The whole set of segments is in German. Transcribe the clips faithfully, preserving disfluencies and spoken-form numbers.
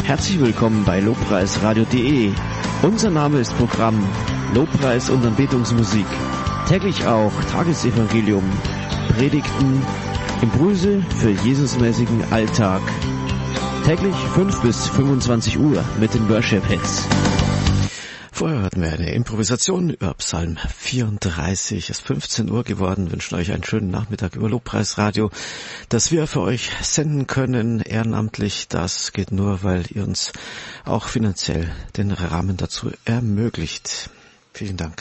Herzlich willkommen bei Lobpreisradio punkt de. Unser Name ist Programm Lobpreis und Anbetungsmusik. Täglich auch Tagesevangelium, Predigten, Impulse für Jesusmäßigen Alltag. Täglich fünf bis fünfundzwanzig Uhr mit den Worship-Hits. Vorher hatten wir eine Improvisation über Psalm vierunddreißig. Es ist fünfzehn Uhr geworden. Wir wünschen euch einen schönen Nachmittag über Lobpreisradio, das wir für euch senden können, ehrenamtlich. Das geht nur, weil ihr uns auch finanziell den Rahmen dazu ermöglicht. Vielen Dank.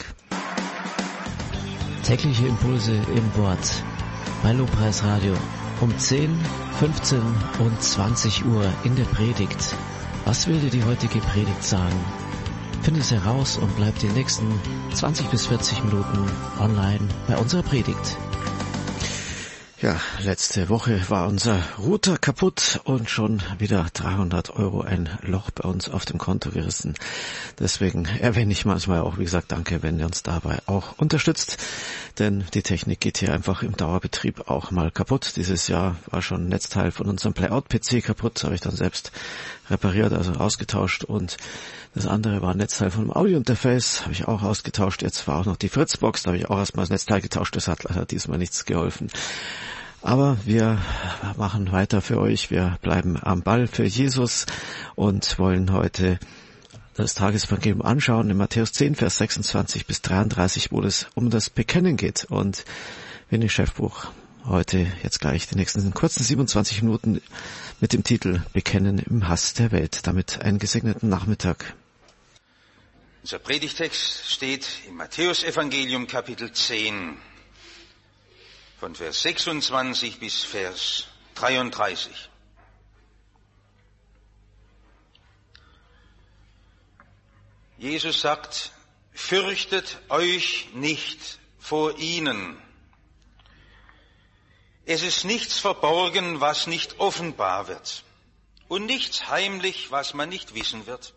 Tägliche Impulse im Wort bei Lobpreisradio um zehn, fünfzehn und zwanzig Uhr in der Predigt. Was will dir die heutige Predigt sagen? Finde es heraus und bleib die nächsten zwanzig bis vierzig Minuten online bei unserer Predigt. Ja, letzte Woche war unser Router kaputt und schon wieder dreihundert Euro ein Loch bei uns auf dem Konto gerissen. Deswegen erwähne ich manchmal auch, wie gesagt, danke, wenn ihr uns dabei auch unterstützt. Denn die Technik geht hier einfach im Dauerbetrieb auch mal kaputt. Dieses Jahr war schon ein Netzteil von unserem Playout-P C kaputt, das habe ich dann selbst repariert, also ausgetauscht. Und das andere war ein Netzteil von dem Audio-Interface, habe ich auch ausgetauscht. Jetzt war auch noch die Fritzbox, da habe ich auch erstmal das Netzteil getauscht, das hat leider diesmal nichts geholfen. Aber wir machen weiter für euch, wir bleiben am Ball für Jesus und wollen heute das Tagesevangelium anschauen in Matthäus zehn, Vers sechsundzwanzig bis dreiunddreißig, wo es um das Bekennen geht. Und Winnie Schäffbuch heute jetzt gleich die nächsten kurzen siebenundzwanzig Minuten mit dem Titel Bekennen im Hass der Welt. Damit einen gesegneten Nachmittag. Unser Predigtext steht im Matthäusevangelium Kapitel zehn, von Vers sechsundzwanzig bis Vers dreiunddreißig. Jesus sagt, fürchtet euch nicht vor ihnen. Es ist nichts verborgen, was nicht offenbar wird, und nichts heimlich, was man nicht wissen wird.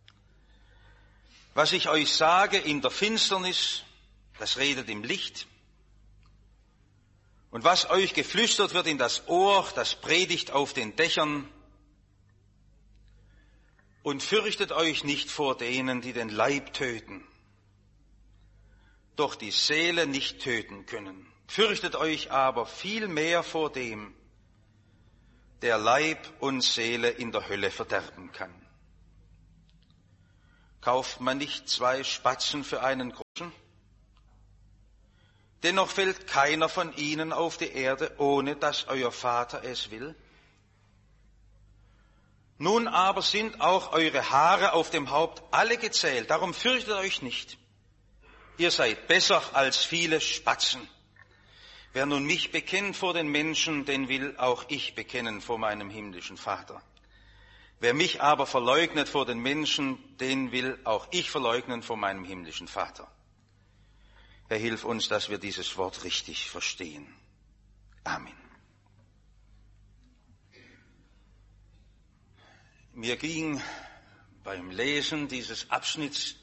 Was ich euch sage in der Finsternis, das redet im Licht. Und was euch geflüstert wird in das Ohr, das predigt auf den Dächern. Und fürchtet euch nicht vor denen, die den Leib töten, doch die Seele nicht töten können. Fürchtet euch aber viel mehr vor dem, der Leib und Seele in der Hölle verderben kann. Kauft man nicht zwei Spatzen für einen Groschen? Dennoch fällt keiner von ihnen auf die Erde, ohne dass euer Vater es will. Nun aber sind auch eure Haare auf dem Haupt alle gezählt, darum fürchtet euch nicht. Ihr seid besser als viele Spatzen. Wer nun mich bekennt vor den Menschen, den will auch ich bekennen vor meinem himmlischen Vater. Wer mich aber verleugnet vor den Menschen, den will auch ich verleugnen vor meinem himmlischen Vater. Herr, hilf uns, dass wir dieses Wort richtig verstehen. Amen. Mir ging beim Lesen dieses Abschnitts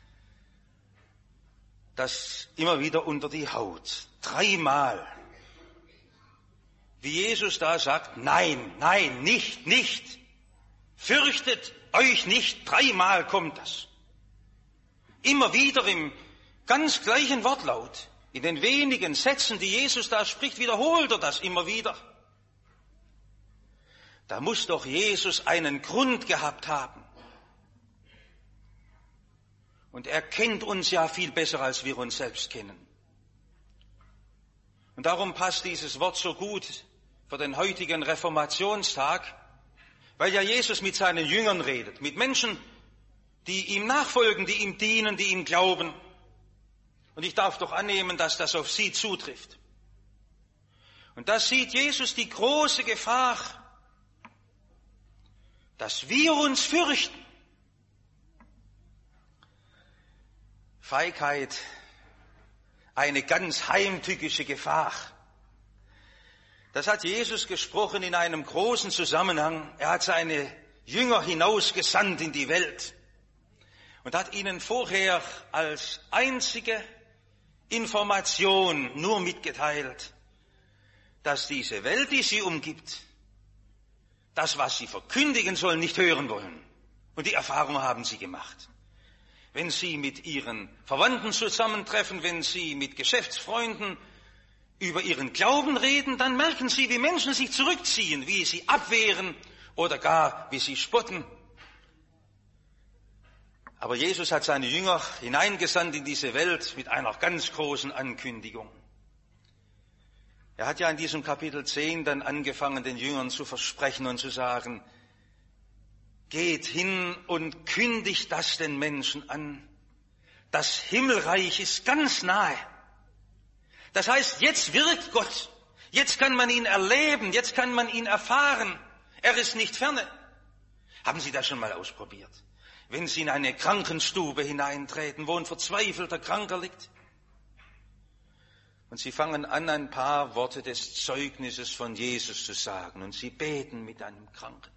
das immer wieder unter die Haut. Dreimal. Wie Jesus da sagt, nein, nein, nicht, nicht. Fürchtet euch nicht. Dreimal kommt das. Immer wieder im ganz gleichen Wortlaut. In den wenigen Sätzen, die Jesus da spricht, wiederholt er das immer wieder. Da muss doch Jesus einen Grund gehabt haben. Und er kennt uns ja viel besser, als wir uns selbst kennen. Und darum passt dieses Wort so gut für den heutigen Reformationstag, weil ja Jesus mit seinen Jüngern redet, mit Menschen, die ihm nachfolgen, die ihm dienen, die ihm glauben. Und ich darf doch annehmen, dass das auf sie zutrifft. Und da sieht Jesus die große Gefahr, dass wir uns fürchten. Feigheit, eine ganz heimtückische Gefahr. Das hat Jesus gesprochen in einem großen Zusammenhang. Er hat seine Jünger hinausgesandt in die Welt und hat ihnen vorher als einzige Information nur mitgeteilt, dass diese Welt, die sie umgibt, das, was sie verkündigen sollen, nicht hören wollen. Und die Erfahrung haben sie gemacht. Wenn sie mit ihren Verwandten zusammentreffen, wenn sie mit Geschäftsfreunden über ihren Glauben reden, dann merken sie, wie Menschen sich zurückziehen, wie sie abwehren oder gar wie sie spotten. Aber Jesus hat seine Jünger hineingesandt in diese Welt mit einer ganz großen Ankündigung. Er hat ja in diesem Kapitel zehn dann angefangen, den Jüngern zu versprechen und zu sagen, geht hin und kündigt das den Menschen an. Das Himmelreich ist ganz nahe. Das heißt, jetzt wirkt Gott. Jetzt kann man ihn erleben. Jetzt kann man ihn erfahren. Er ist nicht ferne. Haben Sie das schon mal ausprobiert? Wenn Sie in eine Krankenstube hineintreten, wo ein verzweifelter Kranker liegt, und Sie fangen an, ein paar Worte des Zeugnisses von Jesus zu sagen, und Sie beten mit einem Kranken.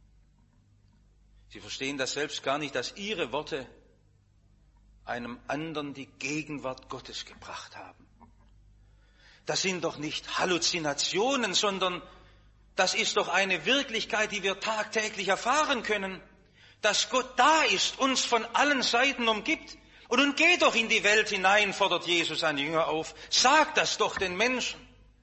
Sie verstehen das selbst gar nicht, dass Ihre Worte einem anderen die Gegenwart Gottes gebracht haben. Das sind doch nicht Halluzinationen, sondern das ist doch eine Wirklichkeit, die wir tagtäglich erfahren können, dass Gott da ist, uns von allen Seiten umgibt. Und nun geh doch in die Welt hinein, fordert Jesus seine Jünger auf. Sag das doch den Menschen.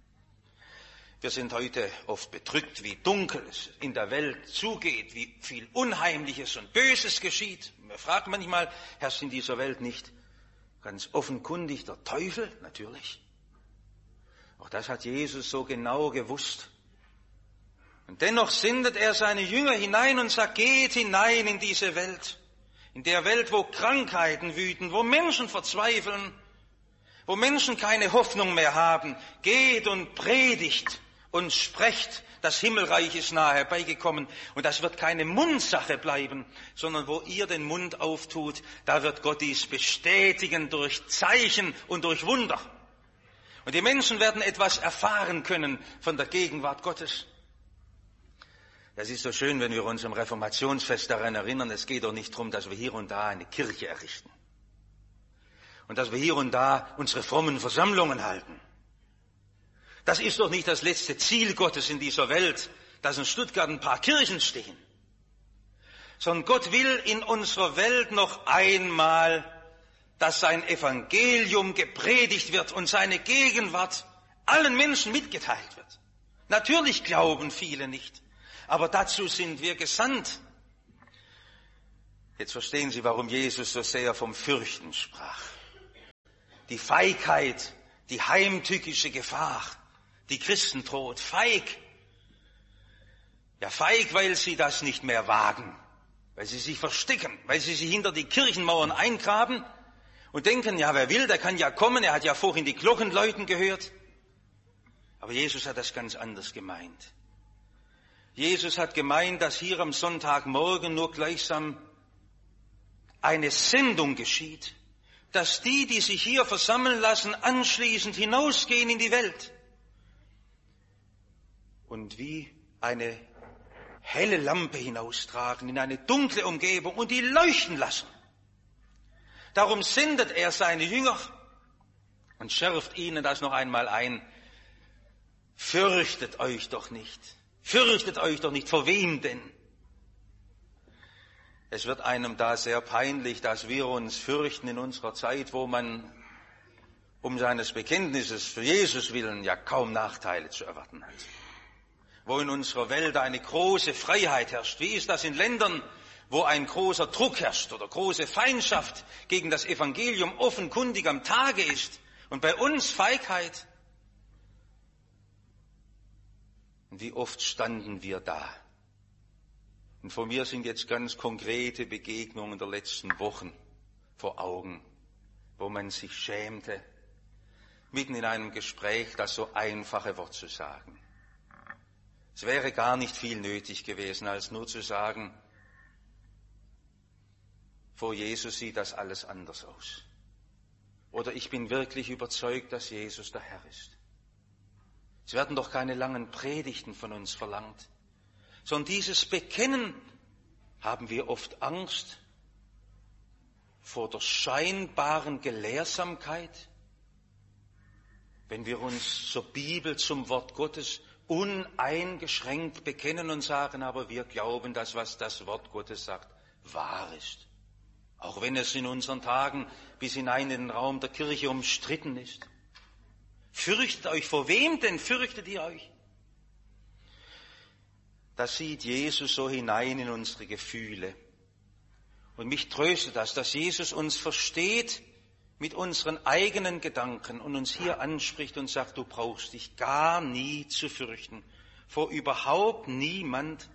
Wir sind heute oft bedrückt, wie dunkel es in der Welt zugeht, wie viel Unheimliches und Böses geschieht. Wir fragen manchmal, herrscht in dieser Welt nicht ganz offenkundig der Teufel? Natürlich. Auch das hat Jesus so genau gewusst. Und dennoch sendet er seine Jünger hinein und sagt, geht hinein in diese Welt. In der Welt, wo Krankheiten wüten, wo Menschen verzweifeln, wo Menschen keine Hoffnung mehr haben. Geht und predigt und sprecht, das Himmelreich ist nahe herbeigekommen. Und das wird keine Mundsache bleiben, sondern wo ihr den Mund auftut, da wird Gott dies bestätigen durch Zeichen und durch Wunder. Und die Menschen werden etwas erfahren können von der Gegenwart Gottes. Das ist so schön, wenn wir uns am Reformationsfest daran erinnern, es geht doch nicht darum, dass wir hier und da eine Kirche errichten. Und dass wir hier und da unsere frommen Versammlungen halten. Das ist doch nicht das letzte Ziel Gottes in dieser Welt, dass in Stuttgart ein paar Kirchen stehen. Sondern Gott will in unserer Welt noch einmal, dass sein Evangelium gepredigt wird und seine Gegenwart allen Menschen mitgeteilt wird. Natürlich glauben viele nicht. Aber dazu sind wir gesandt. Jetzt verstehen Sie, warum Jesus so sehr vom Fürchten sprach. Die Feigheit, die heimtückische Gefahr, die Christen droht. Feig. Ja, feig, weil sie das nicht mehr wagen, weil sie sich verstecken, weil sie sich hinter die Kirchenmauern eingraben und denken, ja, wer will, der kann ja kommen, er hat ja vorhin die Glocken läuten gehört. Aber Jesus hat das ganz anders gemeint. Jesus hat gemeint, dass hier am Sonntagmorgen nur gleichsam eine Sendung geschieht, dass die, die sich hier versammeln lassen, anschließend hinausgehen in die Welt und wie eine helle Lampe hinaustragen in eine dunkle Umgebung und die leuchten lassen. Darum sendet er seine Jünger und schärft ihnen das noch einmal ein. Fürchtet euch doch nicht. Fürchtet euch doch nicht, vor wem denn? Es wird einem da sehr peinlich, dass wir uns fürchten in unserer Zeit, wo man um seines Bekenntnisses für Jesus willen ja kaum Nachteile zu erwarten hat. Wo in unserer Welt eine große Freiheit herrscht. Wie ist das in Ländern, wo ein großer Druck herrscht oder große Feindschaft gegen das Evangelium offenkundig am Tage ist? Und bei uns Feigheit. Und wie oft standen wir da? Und vor mir sind jetzt ganz konkrete Begegnungen der letzten Wochen vor Augen, wo man sich schämte, mitten in einem Gespräch das so einfache Wort zu sagen. Es wäre gar nicht viel nötig gewesen, als nur zu sagen, vor Jesus sieht das alles anders aus. Oder ich bin wirklich überzeugt, dass Jesus der Herr ist. Es werden doch keine langen Predigten von uns verlangt, sondern dieses Bekennen haben wir oft Angst vor der scheinbaren Gelehrsamkeit, wenn wir uns zur Bibel, zum Wort Gottes uneingeschränkt bekennen und sagen, aber wir glauben das, was das Wort Gottes sagt, wahr ist. Auch wenn es in unseren Tagen bis hinein in den Raum der Kirche umstritten ist. Fürchtet euch. Vor wem denn fürchtet ihr euch? Da sieht Jesus so hinein in unsere Gefühle. Und mich tröstet das, dass Jesus uns versteht mit unseren eigenen Gedanken und uns hier anspricht und sagt, du brauchst dich gar nie zu fürchten. Vor überhaupt niemand.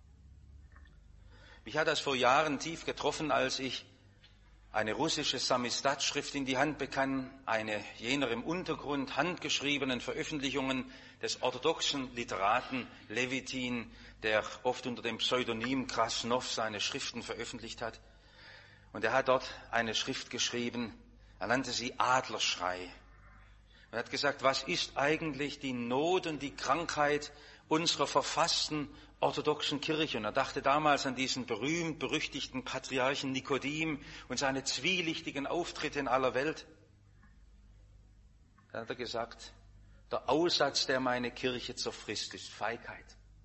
Mich hat das vor Jahren tief getroffen, als ich eine russische Samizdat-Schrift in die Hand bekam, eine jener im Untergrund handgeschriebenen Veröffentlichungen des orthodoxen Literaten Levitin, der oft unter dem Pseudonym Krasnov seine Schriften veröffentlicht hat. Und er hat dort eine Schrift geschrieben, er nannte sie Adlerschrei. Er hat gesagt, was ist eigentlich die Not und die Krankheit unserer verfassten orthodoxen Kirche? Und er dachte damals an diesen berühmt-berüchtigten Patriarchen Nikodim und seine zwielichtigen Auftritte in aller Welt. Da hat er gesagt, der Aussatz, der meine Kirche zerfrisst, ist Feigheit.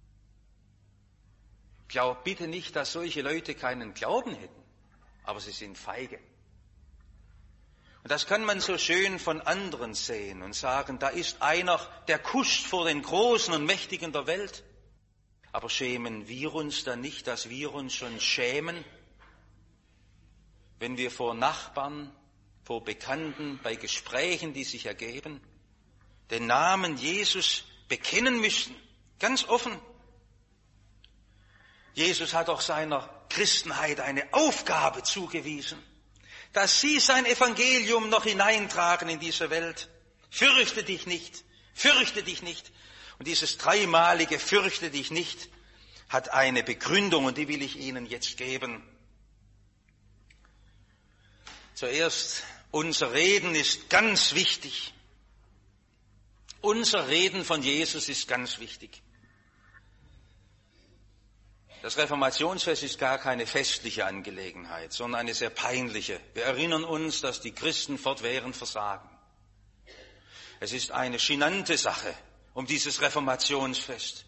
Glaub bitte nicht, dass solche Leute keinen Glauben hätten, aber sie sind feige. Und das kann man so schön von anderen sehen und sagen, da ist einer, der kuscht vor den Großen und Mächtigen der Welt. Aber schämen wir uns dann nicht, dass wir uns schon schämen, wenn wir vor Nachbarn, vor Bekannten, bei Gesprächen, die sich ergeben, den Namen Jesus bekennen müssen, ganz offen. Jesus hat auch seiner Christenheit eine Aufgabe zugewiesen, dass sie sein Evangelium noch hineintragen in diese Welt. Fürchte dich nicht, fürchte dich nicht. Und dieses dreimalige Fürchte dich nicht hat eine Begründung und die will ich Ihnen jetzt geben. Zuerst, unser Reden ist ganz wichtig. Unser Reden von Jesus ist ganz wichtig. Das Reformationsfest ist gar keine festliche Angelegenheit, sondern eine sehr peinliche. Wir erinnern uns, dass die Christen fortwährend versagen. Es ist eine genannte Sache um dieses Reformationsfest.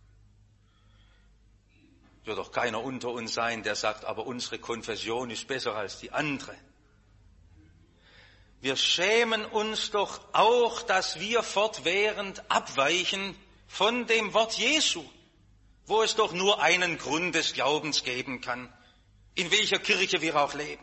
Es wird doch keiner unter uns sein, der sagt, aber unsere Konfession ist besser als die andere. Wir schämen uns doch auch, dass wir fortwährend abweichen von dem Wort Jesu, wo es doch nur einen Grund des Glaubens geben kann, in welcher Kirche wir auch leben.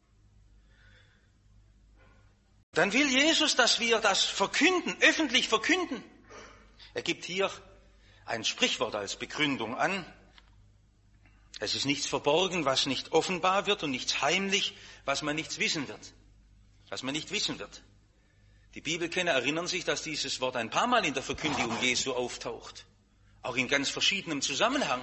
Dann will Jesus, dass wir das verkünden, öffentlich verkünden. Er gibt hier ein Sprichwort als Begründung an. Es ist nichts verborgen, was nicht offenbar wird, und nichts heimlich, was man nicht wissen wird. Was man nicht wissen wird. Die Bibelkenner erinnern sich, dass dieses Wort ein paar Mal in der Verkündigung Jesu auftaucht. Auch in ganz verschiedenem Zusammenhang.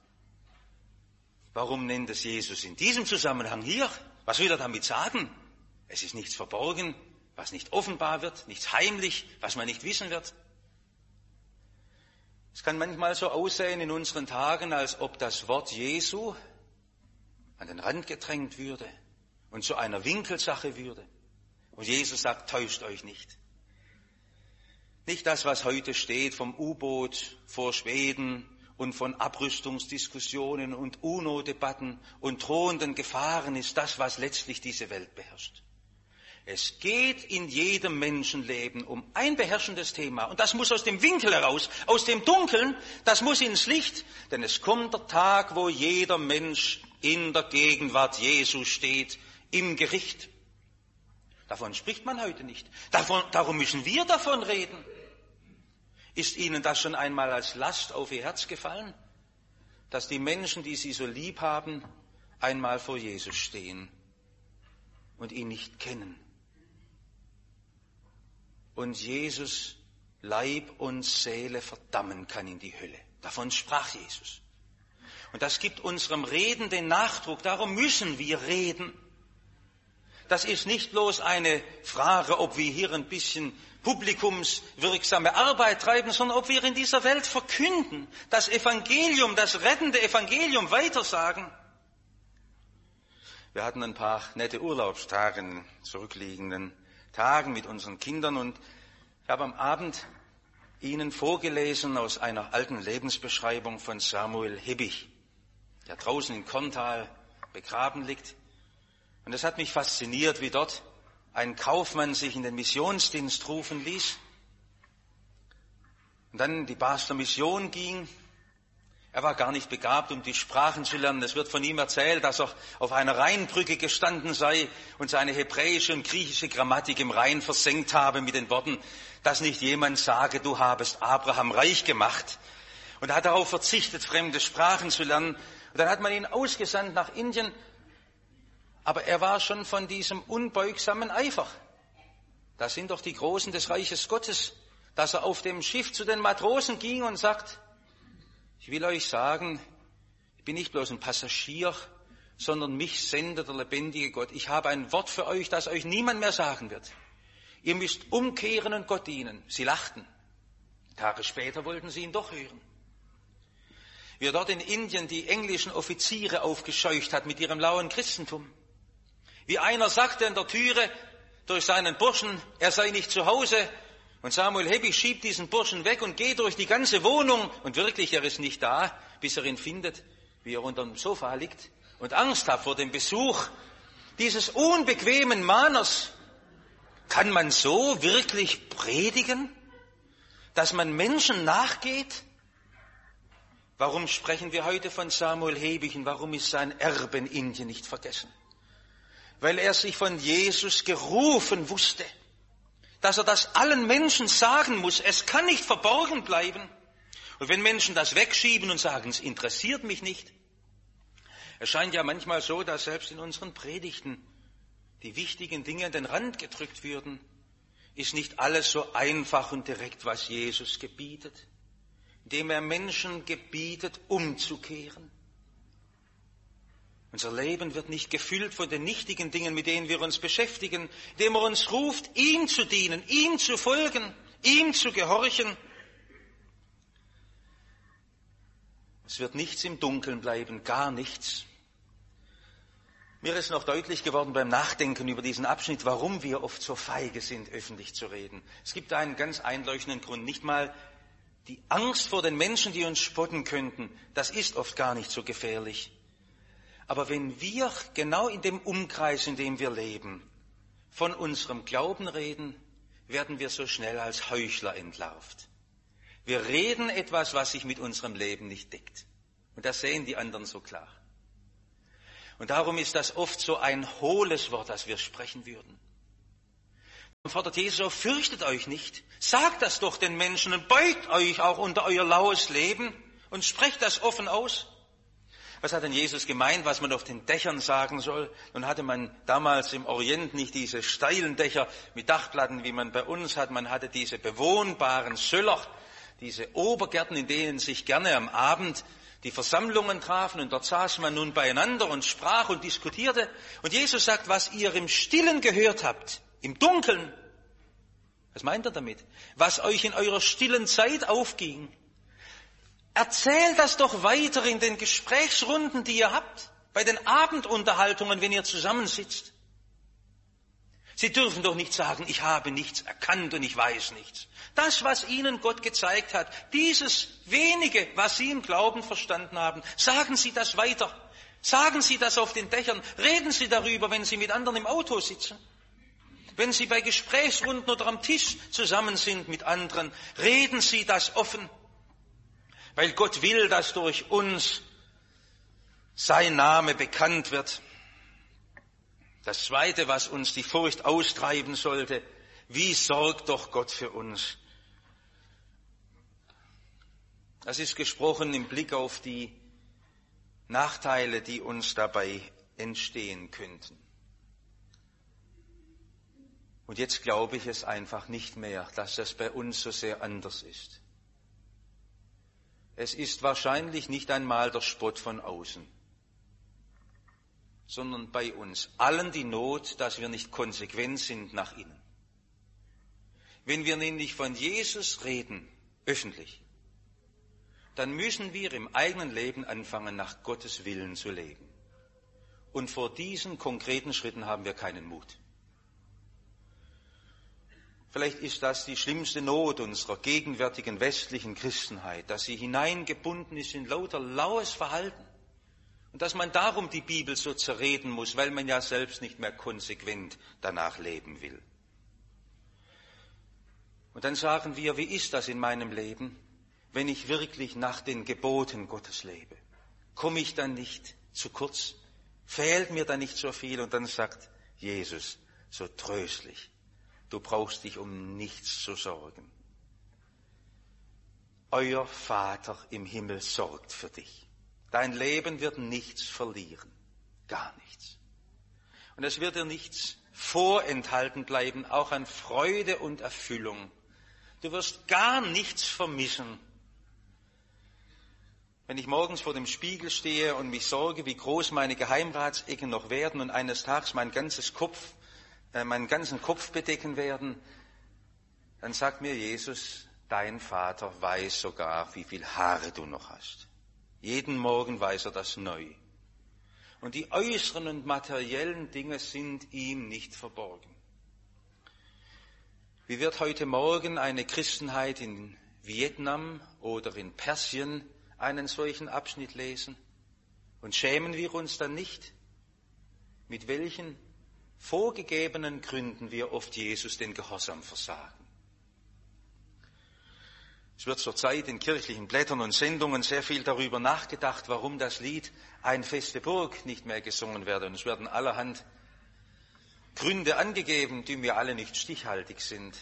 Warum nennt es Jesus in diesem Zusammenhang hier? Was will er damit sagen? Es ist nichts verborgen, was nicht offenbar wird, nichts heimlich, was man nicht wissen wird. Es kann manchmal so aussehen in unseren Tagen, als ob das Wort Jesu an den Rand gedrängt würde und zu einer Winkelsache würde. Und Jesus sagt, täuscht euch nicht. Nicht das, was heute steht vom U-Boot vor Schweden und von Abrüstungsdiskussionen und UNO-Debatten und drohenden Gefahren ist das, was letztlich diese Welt beherrscht. Es geht in jedem Menschenleben um ein beherrschendes Thema. Und das muss aus dem Winkel heraus, aus dem Dunkeln, das muss ins Licht. Denn es kommt der Tag, wo jeder Mensch in der Gegenwart Jesu steht, im Gericht. Davon spricht man heute nicht. Davon, darum müssen wir davon reden. Ist Ihnen das schon einmal als Last auf Ihr Herz gefallen? Dass die Menschen, die Sie so lieb haben, einmal vor Jesus stehen und ihn nicht kennen. Und Jesus Leib und Seele verdammen kann in die Hölle. Davon sprach Jesus. Und das gibt unserem Reden den Nachdruck. Darum müssen wir reden. Das ist nicht bloß eine Frage, ob wir hier ein bisschen publikumswirksame Arbeit treiben, sondern ob wir in dieser Welt verkünden, das Evangelium, das rettende Evangelium weitersagen. Wir hatten ein paar nette Urlaubstage in zurückliegenden Tagen mit unseren Kindern und ich habe am Abend Ihnen vorgelesen aus einer alten Lebensbeschreibung von Samuel Hebbich, der draußen in Korntal begraben liegt. Und es hat mich fasziniert, wie dort ein Kaufmann sich in den Missionsdienst rufen ließ und dann die Basler Mission ging. Er war gar nicht begabt, um die Sprachen zu lernen. Es wird von ihm erzählt, dass er auf einer Rheinbrücke gestanden sei und seine hebräische und griechische Grammatik im Rhein versenkt habe mit den Worten, dass nicht jemand sage, du habest Abraham reich gemacht. Und er hat darauf verzichtet, fremde Sprachen zu lernen. Und dann hat man ihn ausgesandt nach Indien. Aber er war schon von diesem unbeugsamen Eifer. Das sind doch die Großen des Reiches Gottes, dass er auf dem Schiff zu den Matrosen ging und sagt, ich will euch sagen, ich bin nicht bloß ein Passagier, sondern mich sendet der lebendige Gott. Ich habe ein Wort für euch, das euch niemand mehr sagen wird. Ihr müsst umkehren und Gott dienen. Sie lachten. Tage später wollten sie ihn doch hören. Wie er dort in Indien die englischen Offiziere aufgescheucht hat mit ihrem lauen Christentum. Wie einer sagte an der Türe durch seinen Burschen, er sei nicht zu Hause. Und Samuel Hebbig schiebt diesen Burschen weg und geht durch die ganze Wohnung. Und wirklich, er ist nicht da, bis er ihn findet, wie er unter dem Sofa liegt und Angst hat vor dem Besuch dieses unbequemen Mahners. Kann man so wirklich predigen, dass man Menschen nachgeht? Warum sprechen wir heute von Samuel Hebbig und warum ist sein Erbe in Indien nicht vergessen? Weil er sich von Jesus gerufen wusste, dass er das allen Menschen sagen muss. Es kann nicht verborgen bleiben. Und wenn Menschen das wegschieben und sagen, es interessiert mich nicht, es scheint ja manchmal so, dass selbst in unseren Predigten die wichtigen Dinge an den Rand gedrückt würden, ist nicht alles so einfach und direkt, was Jesus gebietet, indem er Menschen gebietet, umzukehren. Unser Leben wird nicht gefüllt von den nichtigen Dingen, mit denen wir uns beschäftigen, indem er uns ruft, ihm zu dienen, ihm zu folgen, ihm zu gehorchen. Es wird nichts im Dunkeln bleiben, gar nichts. Mir ist noch deutlich geworden beim Nachdenken über diesen Abschnitt, warum wir oft so feige sind, öffentlich zu reden. Es gibt einen ganz einleuchtenden Grund. Nicht mal die Angst vor den Menschen, die uns spotten könnten, das ist oft gar nicht so gefährlich. Aber wenn wir genau in dem Umkreis, in dem wir leben, von unserem Glauben reden, werden wir so schnell als Heuchler entlarvt. Wir reden etwas, was sich mit unserem Leben nicht deckt. Und das sehen die anderen so klar. Und darum ist das oft so ein hohles Wort, das wir sprechen würden. Dann fordert Jesus auf, fürchtet euch nicht. Sagt das doch den Menschen und beugt euch auch unter euer laues Leben und sprecht das offen aus. Was hat denn Jesus gemeint, was man auf den Dächern sagen soll? Nun hatte man damals im Orient nicht diese steilen Dächer mit Dachplatten, wie man bei uns hat. Man hatte diese bewohnbaren Söller, diese Obergärten, in denen sich gerne am Abend die Versammlungen trafen. Und dort saß man nun beieinander und sprach und diskutierte. Und Jesus sagt, was ihr im Stillen gehört habt, im Dunkeln. Was meint er damit? Was euch in eurer stillen Zeit aufging. Erzählt das doch weiter in den Gesprächsrunden, die ihr habt, bei den Abendunterhaltungen, wenn ihr zusammensitzt. Sie dürfen doch nicht sagen, ich habe nichts erkannt und ich weiß nichts. Das, was ihnen Gott gezeigt hat, dieses wenige, was sie im Glauben verstanden haben, sagen Sie das weiter. Sagen Sie das auf den Dächern. Reden Sie darüber, wenn Sie mit anderen im Auto sitzen. Wenn Sie bei Gesprächsrunden oder am Tisch zusammen sind mit anderen, reden Sie das offen. Weil Gott will, dass durch uns sein Name bekannt wird. Das Zweite, was uns die Furcht austreiben sollte, wie sorgt doch Gott für uns? Das ist gesprochen im Blick auf die Nachteile, die uns dabei entstehen könnten. Und jetzt glaube ich es einfach nicht mehr, dass das bei uns so sehr anders ist. Es ist wahrscheinlich nicht einmal der Spott von außen, sondern bei uns allen die Not, dass wir nicht konsequent sind nach innen. Wenn wir nämlich von Jesus reden, öffentlich, dann müssen wir im eigenen Leben anfangen, nach Gottes Willen zu leben. Und vor diesen konkreten Schritten haben wir keinen Mut. Vielleicht ist das die schlimmste Not unserer gegenwärtigen westlichen Christenheit, dass sie hineingebunden ist in lauter laues Verhalten Und dass man darum die Bibel so zerreden muss, weil man ja selbst nicht mehr konsequent danach leben will. Und dann sagen wir, wie ist das in meinem Leben, wenn ich wirklich nach den Geboten Gottes lebe? Komme ich dann nicht zu kurz? Fehlt mir dann nicht so viel? Und dann sagt Jesus so tröstlich, du brauchst dich um nichts zu sorgen. Euer Vater im Himmel sorgt für dich. Dein Leben wird nichts verlieren, gar nichts. Und es wird dir nichts vorenthalten bleiben, auch an Freude und Erfüllung. Du wirst gar nichts vermissen. Wenn ich morgens vor dem Spiegel stehe und mich sorge, wie groß meine Geheimratsecken noch werden und eines Tages mein ganzes Kopf, äh, meinen ganzen Kopf bedecken werden, dann sagt mir Jesus, dein Vater weiß sogar, wie viel Haare du noch hast. Jeden Morgen weiß er das neu. Und die äußeren und materiellen Dinge sind ihm nicht verborgen. Wie wird heute Morgen eine Christenheit in Vietnam oder in Persien einen solchen Abschnitt lesen? Und schämen wir uns dann nicht, mit welchen vorgegebenen Gründen wir oft Jesus den Gehorsam versagen? Es wird zurzeit in kirchlichen Blättern und Sendungen sehr viel darüber nachgedacht, warum das Lied Ein feste Burg nicht mehr gesungen werde. Und es werden allerhand Gründe angegeben, die mir alle nicht stichhaltig sind.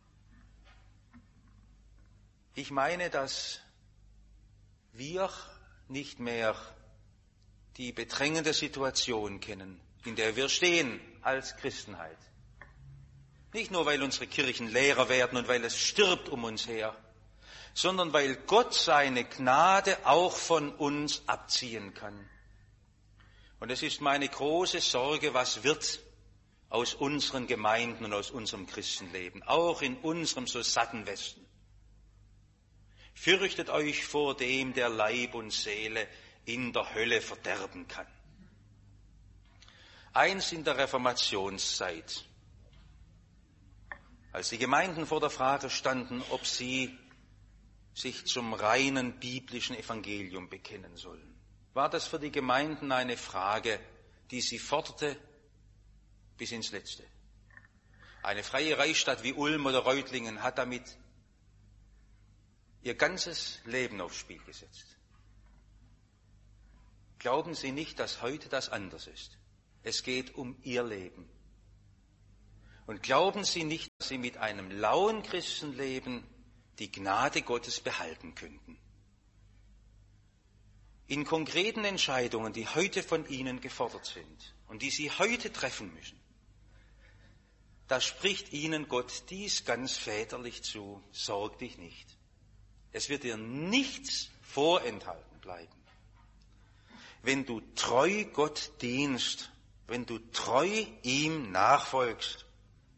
Ich meine, dass wir nicht mehr die bedrängende Situation kennen, in der wir stehen als Christenheit. Nicht nur, weil unsere Kirchen leerer werden und weil es stirbt um uns her, sondern weil Gott seine Gnade auch von uns abziehen kann. Und es ist meine große Sorge, was wird aus unseren Gemeinden und aus unserem Christenleben, auch in unserem so satten Westen. Fürchtet euch vor dem, der Leib und Seele in der Hölle verderben kann. Eins in der Reformationszeit, als die Gemeinden vor der Frage standen, ob sie sich zum reinen biblischen Evangelium bekennen sollen, war das für die Gemeinden eine Frage, die sie forderte bis ins Letzte. Eine freie Reichsstadt wie Ulm oder Reutlingen hat damit ihr ganzes Leben aufs Spiel gesetzt. Glauben Sie nicht, dass heute das anders ist? Es geht um Ihr Leben. Und glauben Sie nicht, dass Sie mit einem lauen Christenleben die Gnade Gottes behalten könnten? In konkreten Entscheidungen, die heute von Ihnen gefordert sind und die Sie heute treffen müssen, da spricht Ihnen Gott dies ganz väterlich zu: Sorg dich nicht. Es wird dir nichts vorenthalten bleiben. Wenn du treu Gott dienst, wenn du treu ihm nachfolgst.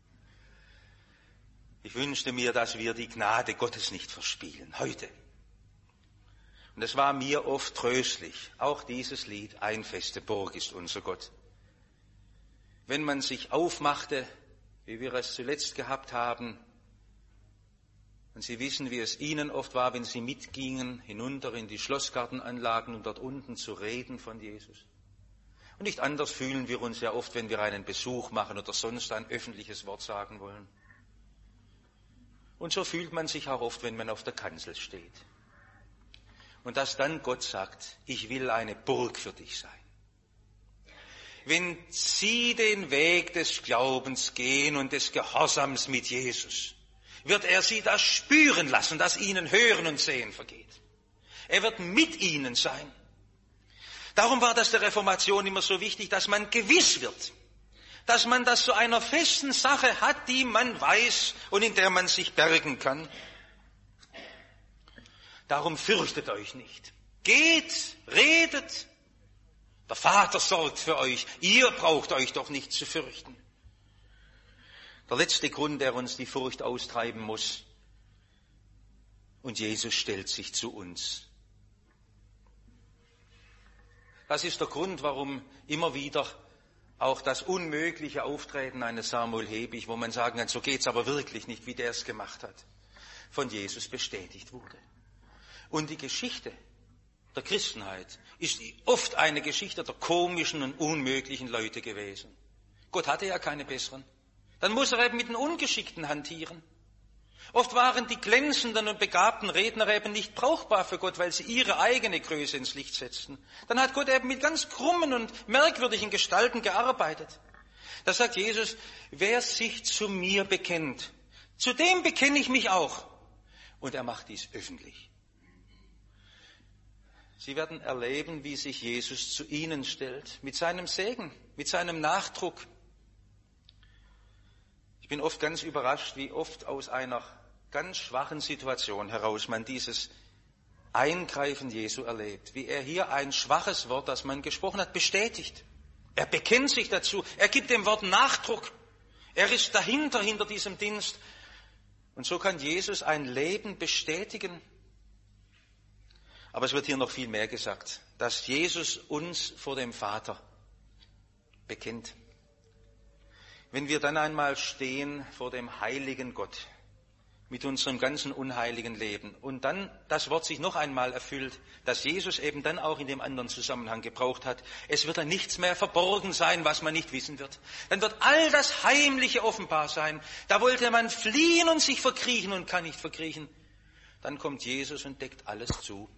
Ich wünschte mir, dass wir die Gnade Gottes nicht verspielen, heute. Und es war mir oft tröstlich, auch dieses Lied, Ein feste Burg ist unser Gott. Wenn man sich aufmachte, wie wir es zuletzt gehabt haben, und Sie wissen, wie es Ihnen oft war, wenn Sie mitgingen, hinunter in die Schlossgartenanlagen, um dort unten zu reden von Jesus. Und nicht anders fühlen wir uns ja oft, wenn wir einen Besuch machen oder sonst ein öffentliches Wort sagen wollen. Und so fühlt man sich auch oft, wenn man auf der Kanzel steht. Und dass dann Gott sagt, ich will eine Burg für dich sein. Wenn Sie den Weg des Glaubens gehen und des Gehorsams mit Jesus, wird er Sie das spüren lassen, dass Ihnen Hören und Sehen vergeht. Er wird mit Ihnen sein. Darum war das der Reformation immer so wichtig, dass man gewiss wird, dass man das zu einer festen Sache hat, die man weiß und in der man sich bergen kann. Darum fürchtet euch nicht. Geht, redet. Der Vater sorgt für euch. Ihr braucht euch doch nicht zu fürchten. Der letzte Grund, der uns die Furcht austreiben muss. Und Jesus stellt sich zu uns. Das ist der Grund, warum immer wieder auch das unmögliche Auftreten eines Samuel Hebig, wo man sagen kann, so geht's aber wirklich nicht, wie der es gemacht hat, von Jesus bestätigt wurde. Und die Geschichte der Christenheit ist oft eine Geschichte der komischen und unmöglichen Leute gewesen. Gott hatte ja keine besseren. Dann muss er eben mit den Ungeschickten hantieren. Oft waren die glänzenden und begabten Redner eben nicht brauchbar für Gott, weil sie ihre eigene Größe ins Licht setzten. Dann hat Gott eben mit ganz krummen und merkwürdigen Gestalten gearbeitet. Da sagt Jesus, wer sich zu mir bekennt, zu dem bekenne ich mich auch. Und er macht dies öffentlich. Sie werden erleben, wie sich Jesus zu ihnen stellt, mit seinem Segen, mit seinem Nachdruck. Ich bin oft ganz überrascht, wie oft aus einer ganz schwachen Situation heraus man dieses Eingreifen Jesu erlebt. Wie er hier ein schwaches Wort, das man gesprochen hat, bestätigt. Er bekennt sich dazu. Er gibt dem Wort Nachdruck. Er ist dahinter, hinter diesem Dienst. Und so kann Jesus ein Leben bestätigen. Aber es wird hier noch viel mehr gesagt, dass Jesus uns vor dem Vater bekennt. Wenn wir dann einmal stehen vor dem heiligen Gott mit unserem ganzen unheiligen Leben und dann das Wort sich noch einmal erfüllt, dass Jesus eben dann auch in dem anderen Zusammenhang gebraucht hat, es wird dann nichts mehr verborgen sein, was man nicht wissen wird. Dann wird all das Heimliche offenbar sein. Da wollte man fliehen und sich verkriechen und kann nicht verkriechen. Dann kommt Jesus und deckt alles zu.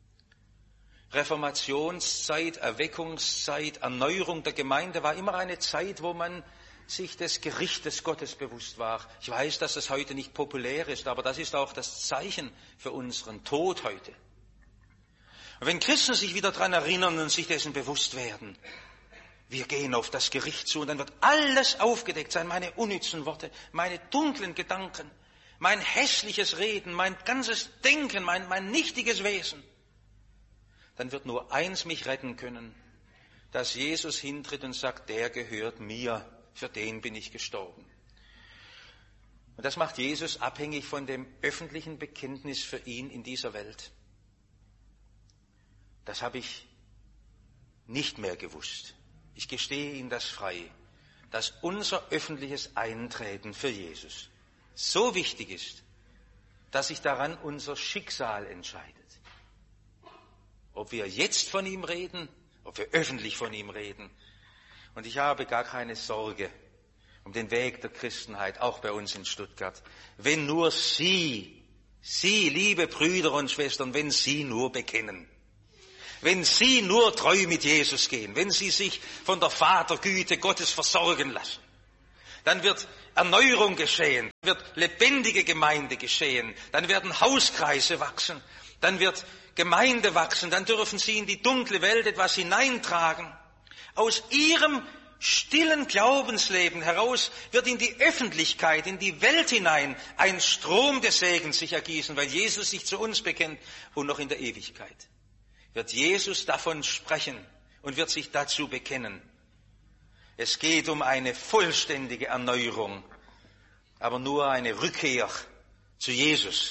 Reformationszeit, Erweckungszeit, Erneuerung der Gemeinde war immer eine Zeit, wo man sich des Gerichtes Gottes bewusst war. Ich weiß, dass das heute nicht populär ist, aber das ist auch das Zeichen für unseren Tod heute. Und wenn Christen sich wieder daran erinnern und sich dessen bewusst werden, wir gehen auf das Gericht zu und dann wird alles aufgedeckt sein, meine unnützen Worte, meine dunklen Gedanken, mein hässliches Reden, mein ganzes Denken, mein, mein nichtiges Wesen. Dann wird nur eins mich retten können, dass Jesus hintritt und sagt, der gehört mir. Für den bin ich gestorben. Und das macht Jesus abhängig von dem öffentlichen Bekenntnis für ihn in dieser Welt. Das habe ich nicht mehr gewusst. Ich gestehe Ihnen das frei, dass unser öffentliches Eintreten für Jesus so wichtig ist, dass sich daran unser Schicksal entscheidet. Ob wir jetzt von ihm reden, ob wir öffentlich von ihm reden. Und ich habe gar keine Sorge um den Weg der Christenheit, auch bei uns in Stuttgart. Wenn nur Sie, Sie, liebe Brüder und Schwestern, wenn Sie nur bekennen, wenn Sie nur treu mit Jesus gehen, wenn Sie sich von der Vatergüte Gottes versorgen lassen, dann wird Erneuerung geschehen, wird lebendige Gemeinde geschehen, dann werden Hauskreise wachsen, dann wird Gemeinde wachsen, dann dürfen Sie in die dunkle Welt etwas hineintragen. Aus Ihrem stillen Glaubensleben heraus wird in die Öffentlichkeit, in die Welt hinein ein Strom des Segens sich ergießen, weil Jesus sich zu uns bekennt und noch in der Ewigkeit wird Jesus davon sprechen und wird sich dazu bekennen. Es geht um eine vollständige Erneuerung, aber nur eine Rückkehr zu Jesus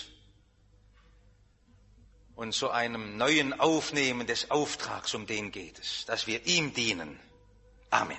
und zu einem neuen Aufnehmen des Auftrags, um den geht es, dass wir ihm dienen. Amen.